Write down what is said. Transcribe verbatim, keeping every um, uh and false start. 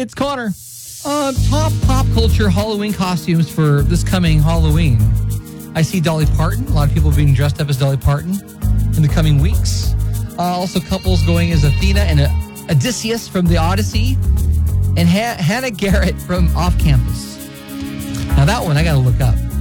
It's Connor. Uh, top pop culture Halloween costumes for this coming Halloween. I see Dolly Parton. A lot of people being dressed up as Dolly Parton in the coming weeks. Uh, also, couples going as Athena and uh, Odysseus from The Odyssey, and ha- Hannah Garrett from Off Campus. Now, that one I got to look up.